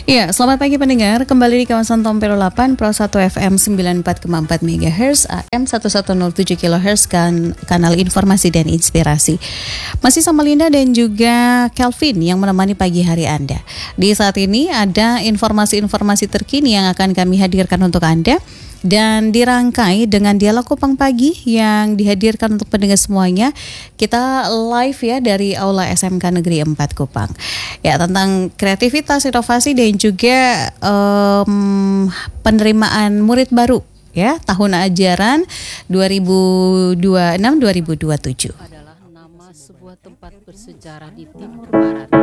Ya, selamat pagi pendengar. Kembali di kawasan Tompel 8 Pro 1 FM 94,4 MHz, AM 1107 kHz kan kanal informasi dan inspirasi. Masih sama Linda dan juga Kelvin yang menemani pagi hari Anda. Di saat ini ada informasi-informasi terkini yang akan kami hadirkan untuk Anda. Dan dirangkai dengan dialog Kupang Pagi yang dihadirkan untuk pendengar semuanya. Kita live ya dari Aula SMK Negeri 4 Kupang. Ya, tentang kreativitas, inovasi dan juga penerimaan murid baru ya tahun ajaran 2026-2027. Adalah nama sebuah tempat bersejarah di Timur Barat.